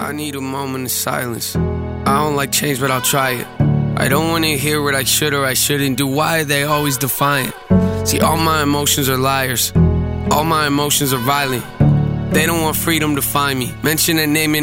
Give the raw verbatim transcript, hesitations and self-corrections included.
I need a moment of silence. I don't like change, but I'll try it. I don't want to hear what I should or I shouldn't do. Why are they always defiant? See, all my emotions are liars. All my emotions are violent. They don't want freedom to find me. Mention a name and